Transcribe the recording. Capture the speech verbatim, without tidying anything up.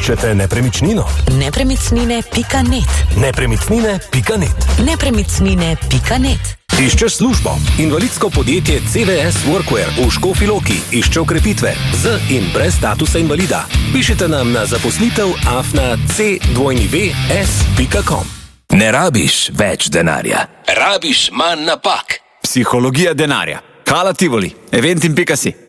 Iščete nepremičnino? Nepremicnine pika net. Nepremičnine pika net. Nepremicnine pika net. Iščeš službo? Invalidsko podjetje C V S Workwear v Škofji Loki išče okrepitve z in brez statusa invalida. Pišite nam na zaposlitev afna c w s pika com. Ne rabiš več denarja. Rabiš manj napak. Psihologija denarja. Hala Tivoli. Eventim pika si.